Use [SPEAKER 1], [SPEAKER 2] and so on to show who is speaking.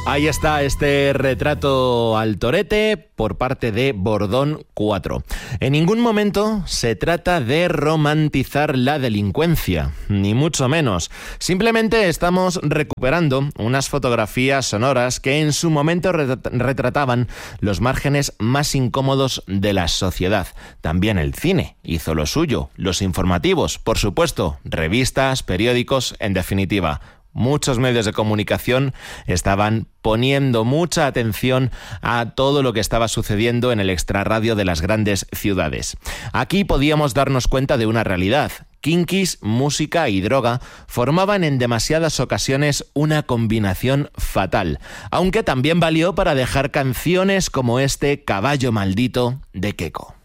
[SPEAKER 1] Ahí está este retrato al torete por parte de Bordón 4. En ningún momento se trata de romantizar la delincuencia, ni mucho menos. Simplemente estamos recuperando unas fotografías sonoras que en su momento retrataban los márgenes más incómodos de la sociedad. También el cine hizo lo suyo, los informativos, por supuesto, revistas, periódicos, en definitiva. Muchos medios de comunicación estaban poniendo mucha atención a todo lo que estaba sucediendo en el extrarradio de las grandes ciudades. Aquí podíamos darnos cuenta de una realidad. Kinkis, música y droga formaban en demasiadas ocasiones una combinación fatal, aunque también valió para dejar canciones como este Caballo Maldito de Keko.